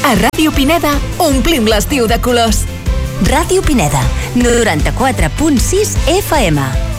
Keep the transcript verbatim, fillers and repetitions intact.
A Ràdio Pineda omplim l'estiu de colors. Ràdio Pineda, noranta-quatre punt sis F M.